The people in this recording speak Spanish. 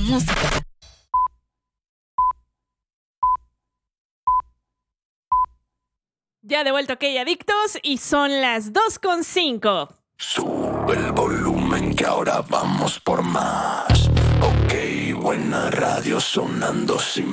música. Ya de vuelta, ok, adictos, y son las 2:05. Sube el volumen que ahora vamos por más. Ok, buena radio sonando sin